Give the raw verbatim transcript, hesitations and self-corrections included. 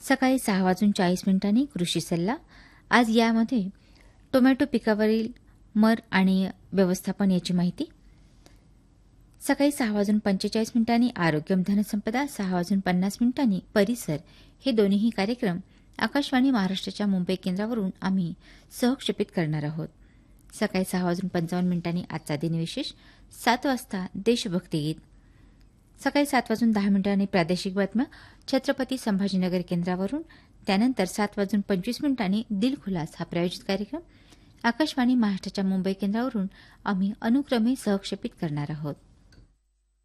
सकाळी सहा वाजून चाळीस मिनिटांनी कृषी सल्ला. आज यामध्ये टोमॅटो पिकावरील मर आणि व्यवस्थापन याची माहिती. सकाळी सहा वाजून पंचेचाळीस मिनिटांनी आरोग्यम धनसंपदा, सहा वाजून पन्नास मिनिटांनी परिसर हे दोन्ही कार्यक्रम आकाशवाणी महाराष्ट्राच्या मुंबई केंद्रावरून आम्ही सहक्षेपित करणार आहोत. सकाळी सहा वाजून पंचावन्न मिनिटांनी आजचा दिनविशेष. सात वाजता देशभक्ती गीत. सकाळी सात वाजून दहा मिनिटांनी प्रादेशिक बातम्या छत्रपती संभाजीनगर केंद्रावरून. त्यानंतर सात वाजून पंचवीस मिनिटांनी दिलखुलास हा प्रायोजित कार्यक्रम आकाशवाणी महाराष्ट्राच्या मुंबई केंद्रावरून आम्ही अनुक्रमे सहक्षेपित करणार आहोत.